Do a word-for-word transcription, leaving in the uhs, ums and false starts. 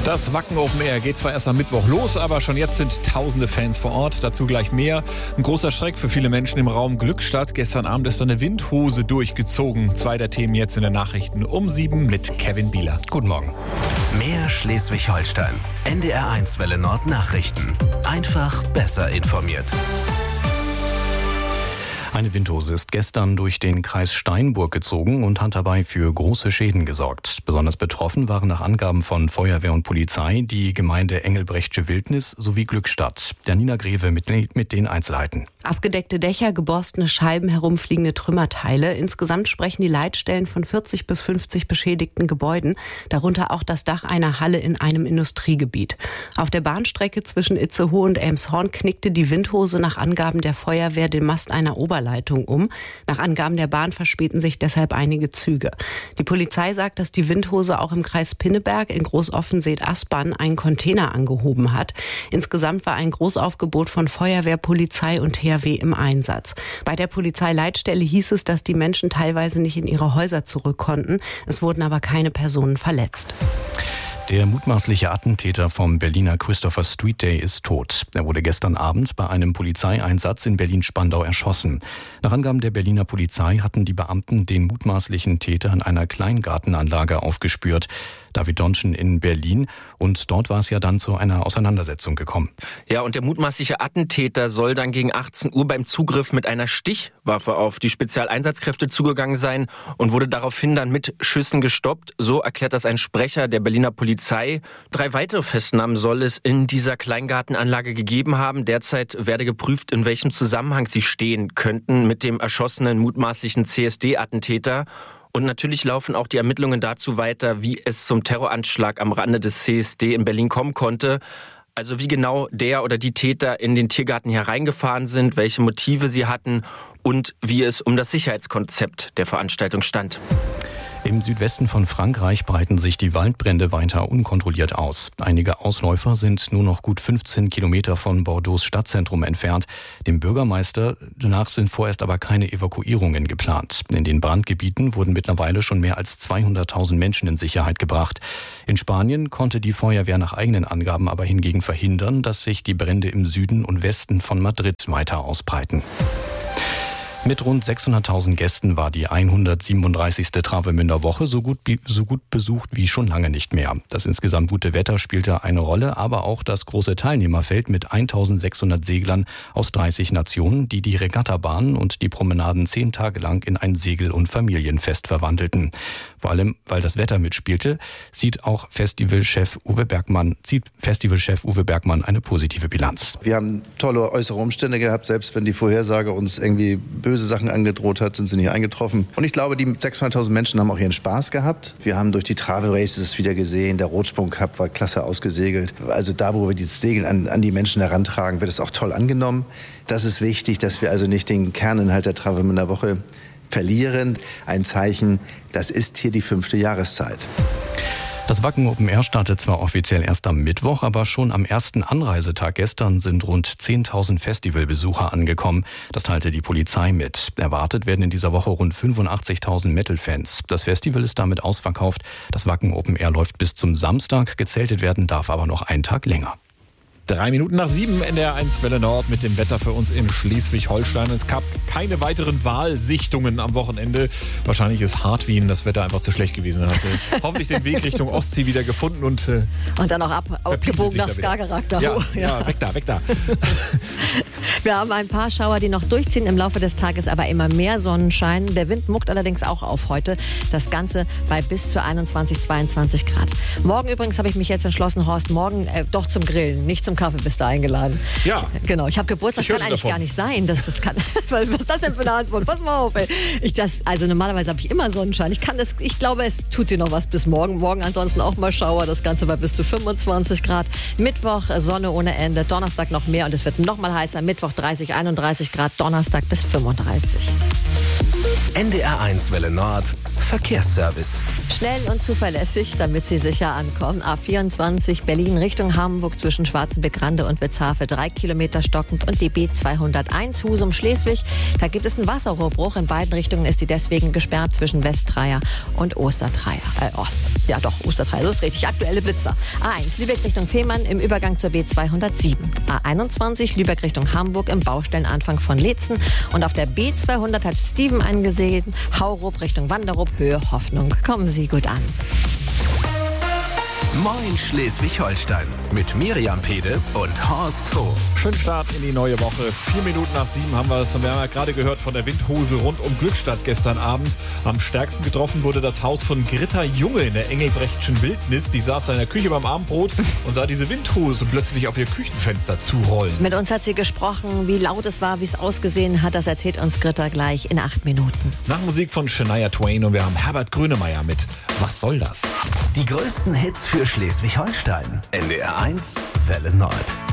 Das Wacken Open Air geht zwar erst am Mittwoch los, aber schon jetzt sind tausende Fans vor Ort. Dazu gleich mehr. Ein großer Schreck für viele Menschen im Raum Glückstadt. Gestern Abend ist eine Windhose durchgezogen. Zwei der Themen jetzt in den Nachrichten um sieben mit Kevin Bieler. Guten Morgen. Mehr Schleswig-Holstein. N D R eins Welle Nord Nachrichten. Einfach besser informiert. Eine Windhose ist gestern durch den Kreis Steinburg gezogen und hat dabei für große Schäden gesorgt. Besonders betroffen waren nach Angaben von Feuerwehr und Polizei die Gemeinde Engelbrechtsche Wildnis sowie Glückstadt. Janina Greve mit, mit den Einzelheiten. Abgedeckte Dächer, geborstene Scheiben, herumfliegende Trümmerteile. Insgesamt sprechen die Leitstellen von vierzig bis fünfzig beschädigten Gebäuden, darunter auch das Dach einer Halle in einem Industriegebiet. Auf der Bahnstrecke zwischen Itzehoe und Elmshorn knickte die Windhose nach Angaben der Feuerwehr den Mast einer Oberleitung um. Nach Angaben der Bahn verspäten sich deshalb einige Züge. Die Polizei sagt, dass die Windhose auch im Kreis Pinneberg in Großoffenseet-Aspern einen Container angehoben hat. Insgesamt war ein Großaufgebot von Feuerwehr, Polizei und T H W im Einsatz. Bei der Polizeileitstelle hieß es, dass die Menschen teilweise nicht in ihre Häuser zurück konnten. Es wurden aber keine Personen verletzt. Der mutmaßliche Attentäter vom Berliner Christopher Street Day ist tot. Er wurde gestern Abend bei einem Polizeieinsatz in Berlin-Spandau erschossen. Nach Angaben der Berliner Polizei hatten die Beamten den mutmaßlichen Täter in einer Kleingartenanlage aufgespürt. David Donschen in Berlin. Und dort war es ja dann zu einer Auseinandersetzung gekommen. Ja, und der mutmaßliche Attentäter soll dann gegen achtzehn Uhr beim Zugriff mit einer Stichwaffe auf die Spezialeinsatzkräfte zugegangen sein und wurde daraufhin dann mit Schüssen gestoppt. So erklärt das ein Sprecher der Berliner Polizei. Drei weitere Festnahmen soll es in dieser Kleingartenanlage gegeben haben. Derzeit werde geprüft, in welchem Zusammenhang sie stehen könnten mit dem erschossenen mutmaßlichen C S D-Attentäter. Und natürlich laufen auch die Ermittlungen dazu weiter, wie es zum Terroranschlag am Rande des C S D in Berlin kommen konnte. Also wie genau der oder die Täter in den Tiergarten hereingefahren sind, welche Motive sie hatten und wie es um das Sicherheitskonzept der Veranstaltung stand. Im Südwesten von Frankreich breiten sich die Waldbrände weiter unkontrolliert aus. Einige Ausläufer sind nur noch gut fünfzehn Kilometer von Bordeaux Stadtzentrum entfernt. Dem Bürgermeister nach sind vorerst aber keine Evakuierungen geplant. In den Brandgebieten wurden mittlerweile schon mehr als zweihunderttausend Menschen in Sicherheit gebracht. In Spanien konnte die Feuerwehr nach eigenen Angaben aber hingegen verhindern, dass sich die Brände im Süden und Westen von Madrid weiter ausbreiten. Mit rund sechshunderttausend Gästen war die hundertsiebenunddreißigste Travemünder Woche so gut, so gut besucht wie schon lange nicht mehr. Das insgesamt gute Wetter spielte eine Rolle, aber auch das große Teilnehmerfeld mit eintausendsechshundert Seglern aus dreißig Nationen, die die Regattabahnen und die Promenaden zehn Tage lang in ein Segel- und Familienfest verwandelten. Vor allem, weil das Wetter mitspielte, sieht auch Festivalchef Uwe Bergmann, zieht Festivalchef Uwe Bergmann eine positive Bilanz. Wir haben tolle äußere Umstände gehabt, selbst wenn die Vorhersage uns irgendwie böse Sachen angedroht hat, sind sie nicht eingetroffen. Und ich glaube, die sechshunderttausend Menschen haben auch ihren Spaß gehabt. Wir haben durch die Travel Races wieder gesehen, der Rotsprung Cup war klasse ausgesegelt. Also da, wo wir dieses Segeln an, an die Menschen herantragen, wird es auch toll angenommen. Das ist wichtig, dass wir also nicht den Kerninhalt der Travemünder Woche verlieren. Ein Zeichen, das ist hier die fünfte Jahreszeit. Das Wacken Open Air startet zwar offiziell erst am Mittwoch, aber schon am ersten Anreisetag gestern sind rund zehntausend Festivalbesucher angekommen. Das teilte die Polizei mit. Erwartet werden in dieser Woche rund fünfundachtzigtausend Metal-Fans. Das Festival ist damit ausverkauft. Das Wacken Open Air läuft bis zum Samstag. Gezeltet werden darf aber noch einen Tag länger. Drei Minuten nach sieben N D R eins Welle Nord mit dem Wetter für uns in Schleswig-Holstein. Es gab keine weiteren Wahlsichtungen am Wochenende. Wahrscheinlich ist Hartwien das Wetter einfach zu schlecht gewesen. Er hatte hoffentlich den Weg Richtung Ostsee wieder gefunden. Und, äh, und dann auch ab, abgebogen nach Skagerrak. Da ja, hoch. Ja. ja, weg da, weg da. Wir haben ein paar Schauer, die noch durchziehen im Laufe des Tages, aber immer mehr Sonnenschein. Der Wind muckt allerdings auch auf heute. Das Ganze bei bis zu einundzwanzig, zweiundzwanzig Grad. Morgen übrigens habe ich mich jetzt entschlossen, Horst, morgen äh, doch zum Grillen, nicht zum Kaffee bist du eingeladen. Ja. Genau, ich habe Geburtstag, das kann eigentlich davon. gar nicht sein. Das, das kann, was ist das denn für eine Antwort? Pass mal auf, ey. Ich das, also normalerweise habe ich immer Sonnenschein. Ich kann das, ich glaube, es tut dir noch was bis morgen. Morgen ansonsten auch mal Schauer. Das Ganze bei bis zu fünfundzwanzig Grad. Mittwoch Sonne ohne Ende. Donnerstag noch mehr und es wird noch mal heißer. Mittwoch dreißig, einunddreißig Grad. Donnerstag bis fünfunddreißig. N D R eins Welle Nord, Verkehrsservice. Schnell und zuverlässig, damit Sie sicher ankommen. A vierundzwanzig Berlin Richtung Hamburg zwischen Schwarzenbeck-Rande und Witzhafe drei Kilometer stockend und die B zweihunderteins Husum-Schleswig. Da gibt es einen Wasserrohrbruch. In beiden Richtungen ist die deswegen gesperrt zwischen Westtreier und Ostertreier. Äh, Ost. Ja doch, Ostertreier, so ist richtig. Aktuelle Blitzer. A eins Lübeck Richtung Fehmarn im Übergang zur B zweihundertsieben. A einundzwanzig Lübeck Richtung Hamburg im Baustellenanfang von Leetzen. Und auf der B zweihundert hat Steven angesehen. Haurup Richtung Wanderup, Höhe Hoffnung. Kommen Sie gut an. Moin Schleswig-Holstein mit Miriam Pede und Horst Hof. Schönen Start in die neue Woche. Vier Minuten nach sieben haben wir es. Wir haben ja gerade gehört von der Windhose rund um Glückstadt gestern Abend. Am stärksten getroffen wurde das Haus von Gritta Junge in der Engelbrechtschen Wildnis. Die saß in der Küche beim Abendbrot und sah diese Windhose plötzlich auf ihr Küchenfenster zurollen. Mit uns hat sie gesprochen, wie laut es war, wie es ausgesehen hat. Das erzählt uns Gritta gleich in acht Minuten. Nach Musik von Shania Twain und wir haben Herbert Grönemeyer mit Was soll das? Die größten Hits für Schleswig-Holstein. N D R eins Welle Nord.